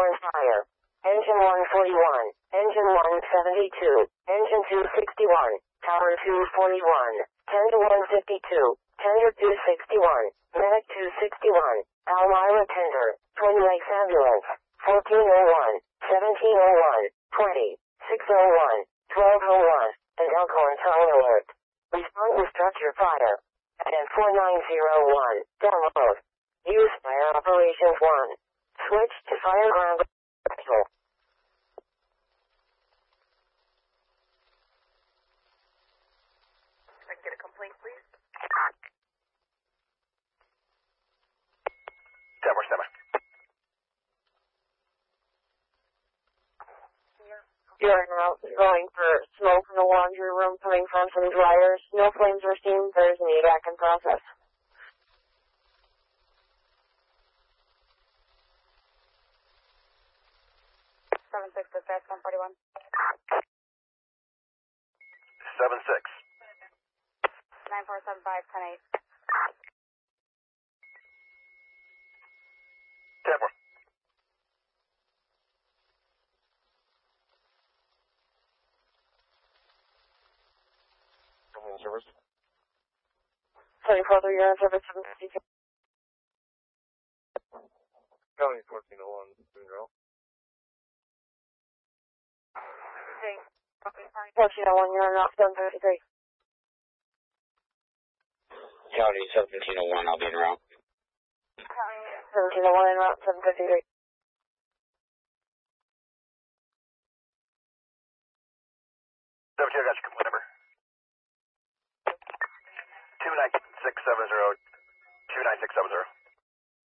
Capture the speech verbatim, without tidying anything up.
on fire. Engine one forty-one, engine one seventy-two, engine two sixty-one, tower two forty-one, tender one fifty-two, tender two sixty-one, medic two sixty-one, Elmira tender, Twin Lakes ambulance, fourteen oh one, seventeen oh one, twenty, six oh one, twelve oh one, and Elkhorn Tunnel alert. Respond to structure fire. And four nine zero one, download. Use fire operations one. Switch to fire ground. I can get a complaint, please. Stemmer, stemmer. You're en route going for smoke from the laundry room coming from some dryers. No flames were seen. There's an E V A C in process. seven six, dispatch one forty-one. seven six. nine four seven five, ten eight. Temper. Service. twenty-four, you're on service seven fifty-two. County fourteen oh one, zero. fourteen oh one, you're on route seven fifty-three. County seventeen oh one, I'll be in route. seventeen oh one en route seven fifty-three. seventeen, I got your complaint number. two nine six seven zero, two nine six seven zero.